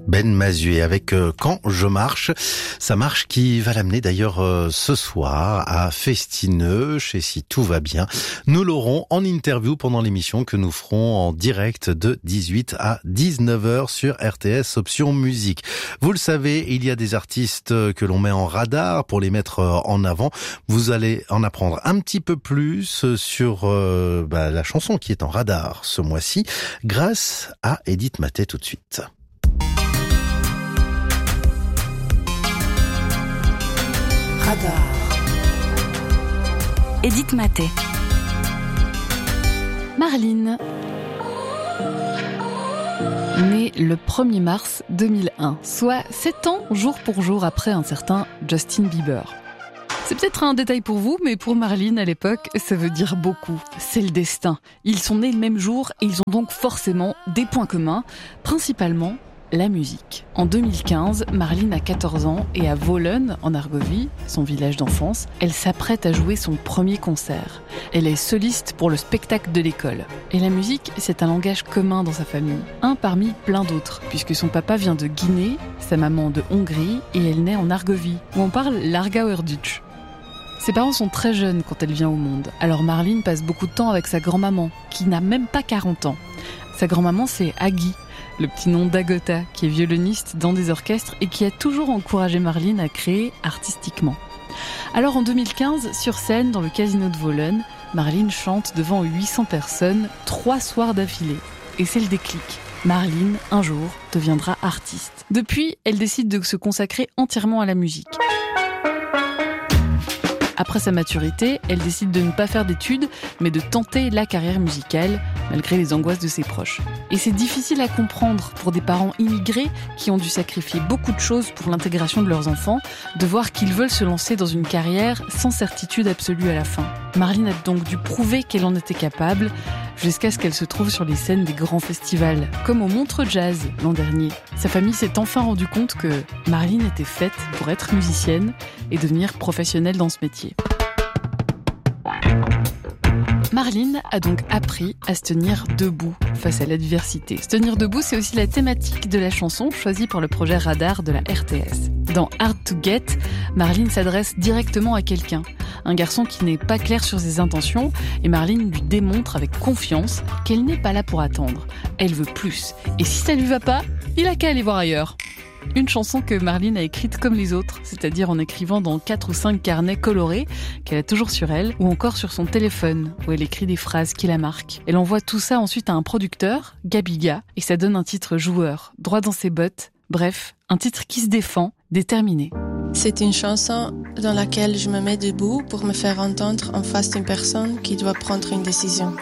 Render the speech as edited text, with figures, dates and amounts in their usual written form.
Ben Mazué avec Quand je marche. Ça marche qui va l'amener d'ailleurs ce soir à Festineux chez Si Tout Va Bien. Nous l'aurons en interview pendant l'émission que nous ferons en direct de 18 à 19h sur RTS Option Musique. Vous le savez, il y a des artistes que l'on met en radar pour les mettre en avant. Vous allez en apprendre un petit peu plus sur la chanson qui est en radar ce mois-ci grâce à Edith Matet tout de suite. Radar. Edith Matet. Marlene. Née le 1er mars 2001, soit 7 ans jour pour jour après un certain Justin Bieber. C'est peut-être un détail pour vous, mais pour Marlene à l'époque, ça veut dire beaucoup. C'est le destin. Ils sont nés le même jour et ils ont donc forcément des points communs, principalement la musique. En 2015, Marlene a 14 ans et à Wohlen, en Argovie, son village d'enfance, elle s'apprête à jouer son premier concert. Elle est soliste pour le spectacle de l'école. Et la musique, c'est un langage commun dans sa famille. Un parmi plein d'autres, puisque son papa vient de Guinée, sa maman de Hongrie et elle naît en Argovie, où on parle l'Argauerdutch. Ses parents sont très jeunes quand elle vient au monde, alors Marlene passe beaucoup de temps avec sa grand-maman, qui n'a même pas 40 ans. Sa grand-maman, c'est Aggie, le petit nom d'Agota, qui est violoniste dans des orchestres et qui a toujours encouragé Marlene à créer artistiquement. Alors en 2015, sur scène, dans le casino de Wohlen, Marlene chante devant 800 personnes, 3 soirs d'affilée. Et c'est le déclic. Marlene, un jour, deviendra artiste. Depuis, elle décide de se consacrer entièrement à la musique. Après sa maturité, elle décide de ne pas faire d'études, mais de tenter la carrière musicale, malgré les angoisses de ses proches. Et c'est difficile à comprendre pour des parents immigrés qui ont dû sacrifier beaucoup de choses pour l'intégration de leurs enfants, de voir qu'ils veulent se lancer dans une carrière sans certitude absolue à la fin. Marlene a donc dû prouver qu'elle en était capable, jusqu'à ce qu'elle se trouve sur les scènes des grands festivals, comme au Montreux Jazz l'an dernier. Sa famille s'est enfin rendu compte que Marlene était faite pour être musicienne et devenir professionnelle dans ce métier. Marlene a donc appris à se tenir debout face à l'adversité. Se tenir debout, c'est aussi la thématique de la chanson choisie pour le projet Radar de la RTS. Dans Hard to Get, Marlene s'adresse directement à quelqu'un, un garçon qui n'est pas clair sur ses intentions, et Marlene lui démontre avec confiance qu'elle n'est pas là pour attendre. Elle veut plus. Et si ça lui va pas, il a qu'à aller voir ailleurs. Une chanson que Marlene a écrite comme les autres, c'est-à-dire en écrivant dans 4 ou 5 carnets colorés qu'elle a toujours sur elle, ou encore sur son téléphone, où elle écrit des phrases qui la marquent. Elle envoie tout ça ensuite à un producteur, Gabiga, et ça donne un titre joueur, droit dans ses bottes, bref, un titre qui se défend, déterminé. C'est une chanson dans laquelle je me mets debout pour me faire entendre en face d'une personne qui doit prendre une décision.